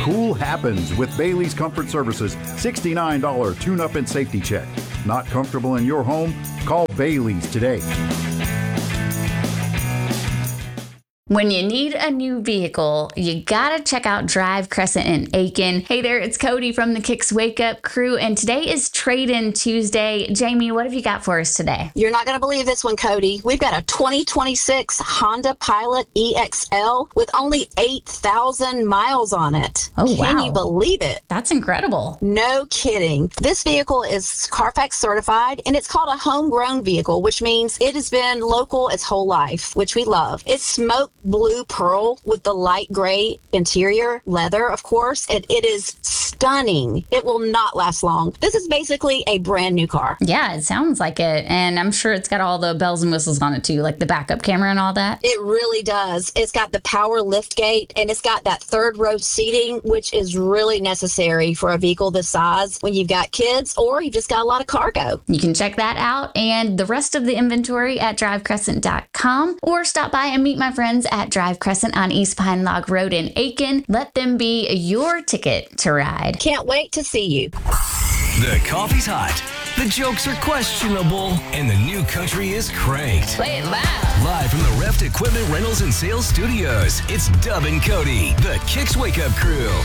Cool happens with Bailey's Comfort Services $69 tune-up and safety check. Not comfortable in your home? Call Bailey's today. When you need a new vehicle, you gotta check out Drive Crescent in Aiken. Hey there, it's Cody from the Kicks Wake Up crew, and today is Trade-In Tuesday. Jamie, what have you got for us today? You're not gonna believe this one, Cody. We've got a 2026 Honda Pilot EXL with only 8,000 miles on it. Oh, wow. Can you believe it? That's incredible. No kidding. This vehicle is Carfax certified, and it's called a homegrown vehicle, which means it has been local its whole life, which we love. It's smoke blue pearl with the light gray interior, leather, of course, and it is stunning. It will not last long. This is basically a brand new car. Yeah, it sounds like it, and I'm sure it's got all the bells and whistles on it too, like the backup camera and all that. It really does. It's got the power lift gate, and it's got that third row seating, which is really necessary for a vehicle this size when you've got kids or you've just got a lot of cargo. You can check that out and the rest of the inventory at drivecrescent.com, or stop by and meet my friends at Drive Crescent on East Pine Log Road in Aiken. Let them be your ticket to ride. Can't wait to see you. The coffee's hot, the jokes are questionable, and the new country is cranked. Play it loud. Live from the Reft Equipment Rentals and Sales Studios, it's Dub and Cody, the Kicks Wake Up Crew.